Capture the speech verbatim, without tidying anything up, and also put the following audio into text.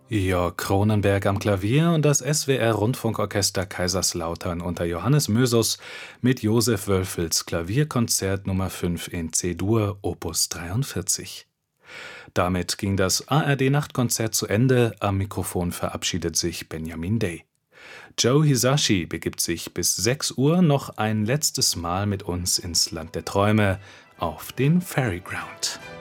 Jörg Cronenberg am Klavier und das S W R-Rundfunkorchester Kaiserslautern unter Johannes Mösus mit Josef Wölfels Klavierkonzert Nummer fünf in C-Dur, Opus dreiundvierzig. Damit ging das A R D-Nachtkonzert zu Ende. Am Mikrofon verabschiedet sich Benjamin Day. Joe Hisashi begibt sich bis sechs Uhr noch ein letztes Mal mit uns ins Land der Träume auf den Fairy Ground.